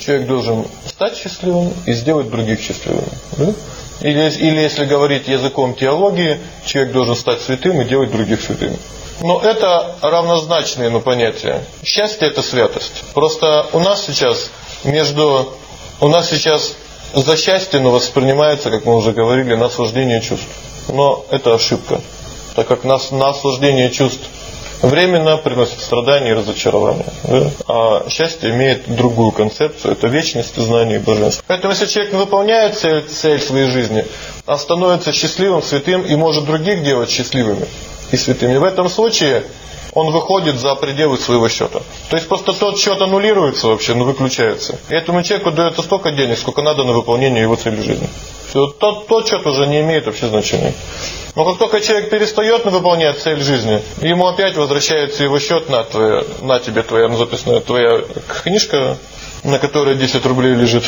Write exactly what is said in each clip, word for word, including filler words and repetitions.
Человек должен стать счастливым и сделать других счастливыми. Да? Или, или если говорить языком теологии, человек должен стать святым и делать других святыми. Но это равнозначные ну, понятия. Счастье – это святость. Просто у нас сейчас между... У нас сейчас за счастье ну, воспринимается, как мы уже говорили, наслаждение чувств. Но это ошибка. Так как нас, наслаждение чувств временно приносит страдания и разочарования. Да? А счастье имеет другую концепцию. Это вечность, знание и божество. Поэтому если человек не выполняет цель, цель своей жизни, а становится счастливым, святым и может других делать счастливыми и святыми, в этом случае он выходит за пределы своего счета. То есть просто тот счет аннулируется вообще, ну выключается. И этому человеку дается столько денег, сколько надо на выполнение его цели жизни. Все, тот, тот счет уже не имеет вообще значения. Но как только человек перестает выполнять цель жизни, ему опять возвращается его счет на, твоя, на тебе твоя ну, записная твоя книжка, на которой десять рублей лежит.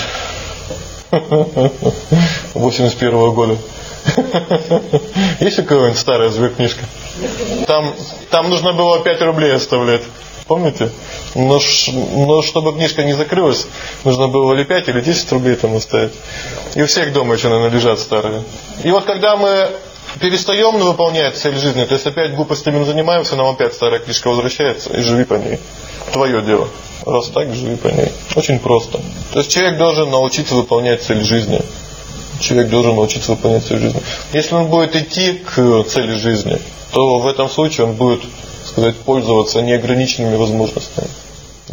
восемьдесят первого года. Есть у кого-нибудь старая сберкнижка? Там, там нужно было пять рублей оставлять. Помните? Но, но чтобы книжка не закрылась, нужно было или пять, или десять рублей там оставить. И у всех дома еще, наверное, лежат старые. И вот когда мы перестаем выполнять цель жизни, то есть опять глупостями занимаемся, нам опять старая книжка возвращается, и живи по ней. Твое дело. Раз так, живи по ней. Очень просто. То есть человек должен научиться выполнять цель жизни. Человек должен научиться выполнять цель жизни. Если он будет идти к цели жизни, то в этом случае он будет, так сказать, пользоваться неограниченными возможностями.